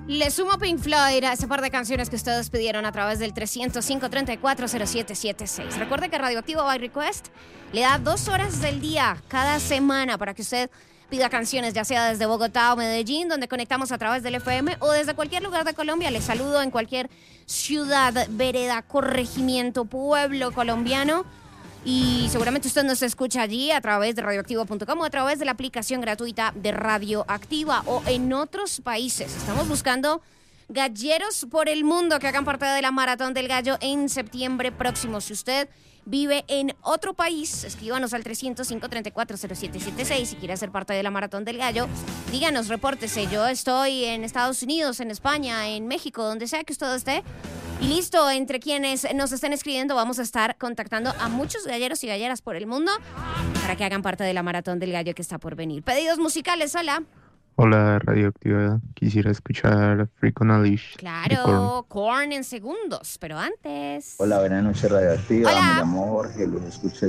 Le sumo Pink Floyd a ese par de canciones que ustedes pidieron a través del 305-340776. Recuerde que Radioactivo by Request le da 2 horas del día cada semana para que usted pida canciones, ya sea desde Bogotá o Medellín, donde conectamos a través del FM, o desde cualquier lugar de Colombia. Les saludo en cualquier ciudad, vereda, corregimiento, pueblo colombiano. Y seguramente usted nos escucha allí a través de radioactivo.com o a través de la aplicación gratuita de Radioactiva o en otros países. Estamos buscando galleros por el mundo que hagan parte de la Maratón del Gallo en septiembre próximo. Si usted vive en otro país, escríbanos al 305-340776 si quiere ser parte de la Maratón del Gallo. Díganos, repórtese. Yo estoy en Estados Unidos, en España, en México, donde sea que usted esté. Y listo, entre quienes nos estén escribiendo vamos a estar contactando a muchos galleros y galleras por el mundo para que hagan parte de la Maratón del Gallo que está por venir. Pedidos musicales, hola. Hola, Radioactiva. Quisiera escuchar Freak on a Leash. Claro, Korn en segundos, pero antes. Hola, buenas noches, Radioactiva. Hola. Me llamo Jorge, los escucho